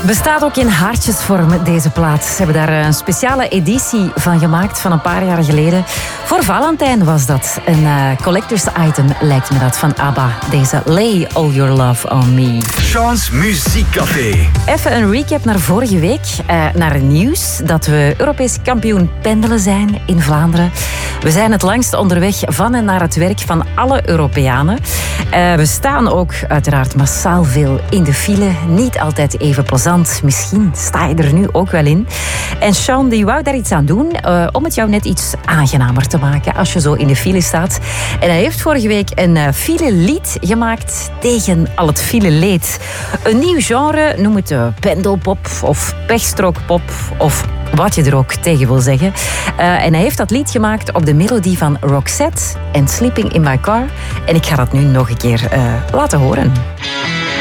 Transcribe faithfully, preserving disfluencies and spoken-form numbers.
Bestaat ook in haartjesvorm, deze plaat. Ze hebben daar een speciale editie van gemaakt van een paar jaar geleden. Voor Valentijn was dat. Een uh, collector's item lijkt me dat van ABBA. Deze Lay All Your Love On Me. Sean's Muziekcafé. Even een recap naar vorige week. Uh, naar het nieuws dat we Europees kampioen pendelen zijn in Vlaanderen. We zijn het langst onderweg van en naar het werk van alle Europeanen. Uh, we staan ook uiteraard massaal veel in de file. Niet altijd even plezant. Misschien sta je er nu ook wel in. En Sean die wou daar iets aan doen uh, om het jou net iets aangenamer te maken als je zo in de file staat. En hij heeft vorige week een uh, file-lied gemaakt tegen al het file-leed. Een nieuw genre, noem het uh, pendelpop of pechstrookpop of wat je er ook tegen wil zeggen. Uh, en hij heeft dat lied gemaakt op de melodie van Roxette en Sleeping in My Car. En ik ga dat nu nog een keer uh, laten horen.